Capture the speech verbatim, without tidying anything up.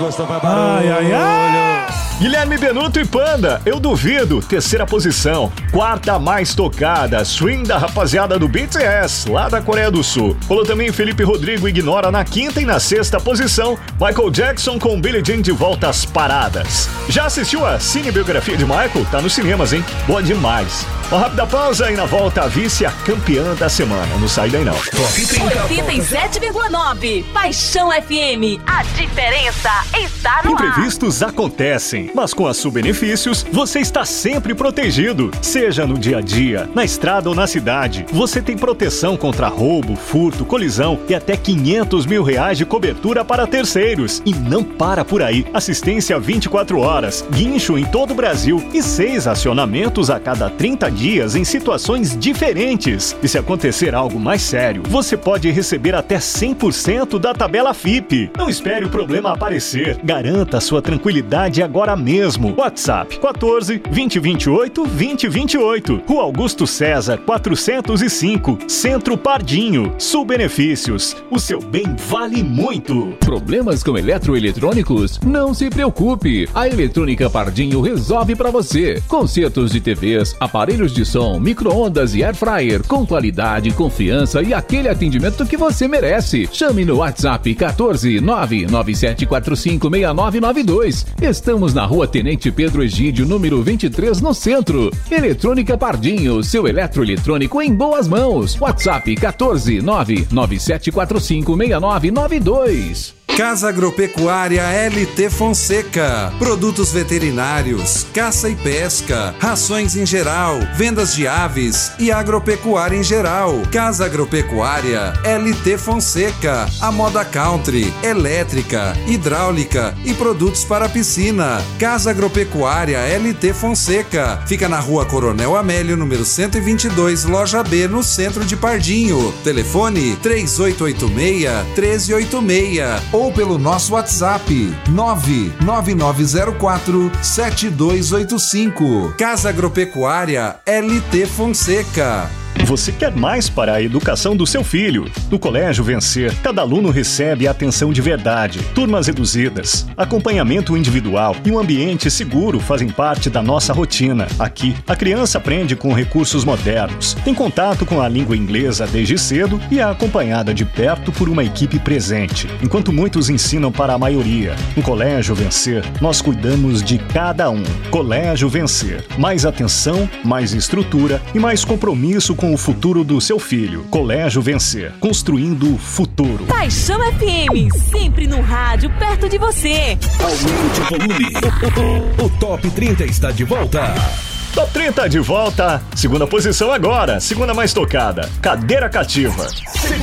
gostam, vai barulho. Ai, ai, ai. Guilherme Benuto e Panda, eu duvido. Terceira posição. Quarta mais tocada, Swing da rapaziada do B T S, lá da Coreia do Sul. Falou também Felipe Rodrigo, Ignora na quinta e na sexta posição. Michael Jackson com Billie Jean de volta às paradas. Já assistiu a cinebiografia de Michael? Tá nos cinemas, hein? Boa demais. Uma rápida pausa e na volta a vice a campeã da semana. Não sai daí não. oitenta e sete vírgula nove Paixão F M. A diferença está no ar. Imprevistos acontecem, mas com a Subbenefícios você está sempre protegido. Seja no dia a dia, na estrada ou na cidade, você tem proteção contra roubo, furto, colisão e até quinhentos mil reais de cobertura para terceiros. E não para por aí. Assistência vinte e quatro horas, guincho em todo o Brasil e seis acionamentos a cada trinta dias em situações diferentes. E se acontecer algo mais sério, você pode receber até cem por cento da tabela F I P. Não espere o problema aparecer. Garanta sua tranquilidade agora mesmo. WhatsApp quatorze, vinte, vinte e oito, vinte, vinte e oito. Rua Augusto César, quatrocentos e cinco. Centro Pardinho. Subbenefícios. O seu bem vale muito. Problemas com eletroeletrônicos? Não se preocupe. A Eletrônica Pardinho resolve para você. Consertos de T Vs, aparelhos de som, micro-ondas e air fryer com qualidade, confiança e aquele atendimento que você merece. Chame no WhatsApp quatorze, nove nove sete quatro cinco, seis nove nove dois. Estamos na Rua Tenente Pedro Egídio, número vinte e três, no centro. Eletrônica Pardinho, seu eletroeletrônico em boas mãos. WhatsApp quatorze, nove nove sete quatro cinco, seis nove nove dois. Casa Agropecuária L T Fonseca, produtos veterinários, caça e pesca, rações em geral, vendas de aves e agropecuária em geral. Casa Agropecuária L T Fonseca, a moda country, elétrica, hidráulica e produtos para piscina. Casa Agropecuária L T Fonseca, fica na Rua Coronel Amélio, número cento e vinte e dois, loja B, no centro de Pardinho. Telefone três oito oito seis, um três oito seis ou pelo nosso WhatsApp nove nove nove zero quatro, sete dois oito cinco. Casa Agropecuária L T Fonseca. Você quer mais para a educação do seu filho? No Colégio Vencer, cada aluno recebe atenção de verdade, turmas reduzidas, acompanhamento individual e um ambiente seguro fazem parte da nossa rotina. Aqui, a criança aprende com recursos modernos, tem contato com a língua inglesa desde cedo e é acompanhada de perto por uma equipe presente, enquanto muitos ensinam para a maioria. No Colégio Vencer, nós cuidamos de cada um. Colégio Vencer. Mais atenção, mais estrutura e mais compromisso com o futuro do seu filho. Colégio Vencer, construindo o futuro. Paixão F M, sempre no rádio, perto de você. Aumente o volume. O, o, o Top trinta está de volta. Top trinta de volta. Segunda posição agora, segunda mais tocada. Cadeira Cativa.